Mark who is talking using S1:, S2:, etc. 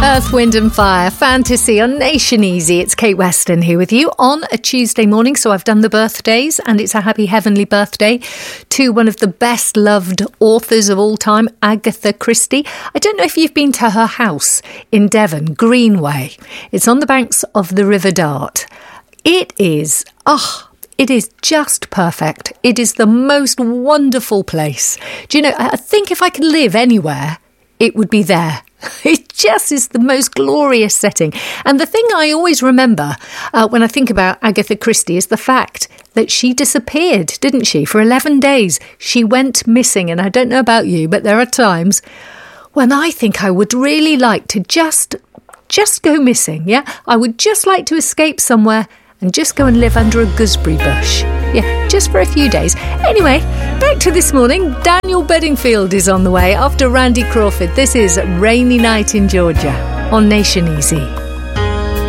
S1: Earth, Wind and Fire, Fantasy on Nation Easy. It's Kate Weston here with you on a Tuesday morning. So I've done the birthdays, and it's a happy heavenly birthday to one of the best loved authors of all time, Agatha Christie. I don't know if you've been to her house in Devon, Greenway. It's on the banks of the River Dart. It is just perfect. It is the most wonderful place. Do you know, I think if I could live anywhere, it would be there. It just is the most glorious setting. And the thing I always remember when I think about Agatha Christie is the fact that she disappeared, didn't she? For 11 days, she went missing. And I don't know about you, but there are times when I think I would really like to just go missing, yeah? I would just like to escape somewhere and just go and live under a gooseberry bush. Yeah, just for a few days. Anyway, back to this morning. Daniel Bedingfield is on the way after Randy Crawford. This is Rainy Night in Georgia on Nation Easy.